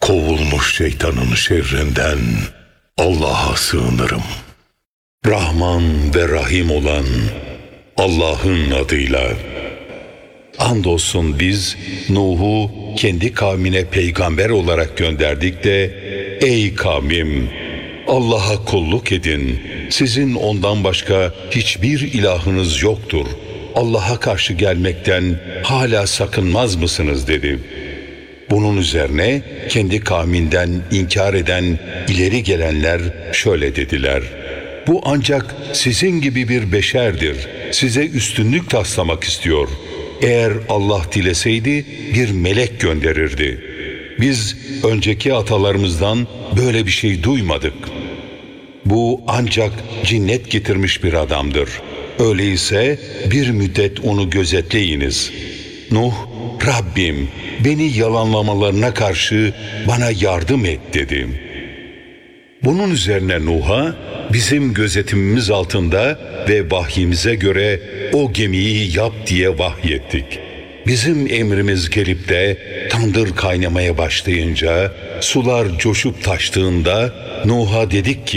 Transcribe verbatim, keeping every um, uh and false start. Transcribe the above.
Kovulmuş şeytanın şerrinden Allah'a sığınırım. Rahman ve Rahim olan Allah'ın adıyla. Andolsun biz Nuh'u kendi kavmine peygamber olarak gönderdik de, ey kavmim, Allah'a kulluk edin. Sizin ondan başka hiçbir ilahınız yoktur. Allah'a karşı gelmekten hala sakınmaz mısınız dedi. Bunun üzerine kendi kavminden inkar eden ileri gelenler şöyle dediler: bu ancak sizin gibi bir beşerdir. Size üstünlük taslamak istiyor. Eğer Allah dileseydi bir melek gönderirdi. Biz önceki atalarımızdan böyle bir şey duymadık. Bu ancak cinnet getirmiş bir adamdır. Öyleyse bir müddet onu gözetleyiniz. Nuh, Rabbim beni yalanlamalarına karşı bana yardım et dedi. Bunun üzerine Nuh'a bizim gözetimimiz altında ve vahyimize göre o gemiyi yap diye vahyettik. Bizim emrimiz gelip de tandır kaynamaya başlayınca, sular coşup taştığında Nuh'a dedik ki,